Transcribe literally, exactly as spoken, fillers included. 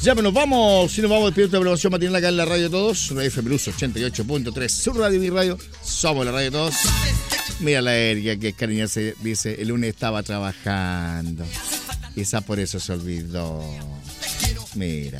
Ya, pues nos vamos. Si nos vamos a despedir de la programación matinal acá en la radio de todos. Radio F Plus ochenta y ocho punto tres. Su radio, mi radio. Somos la radio de todos. Mira la Erika que es cariñosa. Dice: el lunes estaba trabajando. Quizás por eso se olvidó. Mira.